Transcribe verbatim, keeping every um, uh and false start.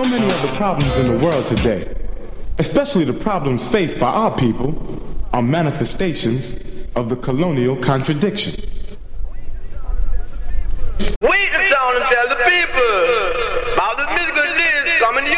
So many of the problems in the world today, especially the problems faced by our people, are manifestations of the colonial contradiction. We can sound and tell the people.